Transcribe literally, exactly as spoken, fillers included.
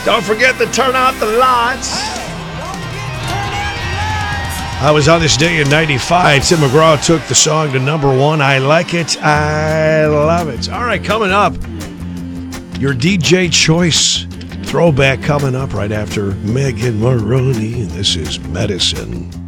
Don't forget to turn out the lights. I was on this day in ninety-five. Tim McGraw took the song to number one. I like it. I love it. All right, coming up, your D J choice throwback coming up right after Megan Maroney. This is Medicine.